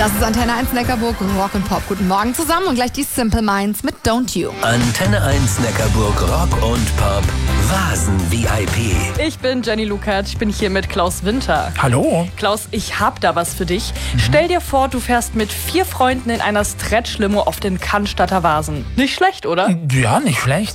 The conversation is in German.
Das ist Antenne 1 Neckarburg, Rock und Pop. Guten Morgen zusammen und gleich die Simple Minds mit Don't You. Antenne 1 Neckarburg, Rock und Pop, Vasen-VIP. Ich bin Jenny Lukat, ich bin hier mit Klaus Winter. Hallo. Klaus, ich hab da was für dich. Stell dir vor, du fährst mit 4 Freunden in einer Stretch-Limo auf den Cannstatter Vasen. Nicht schlecht, oder? Ja, nicht schlecht.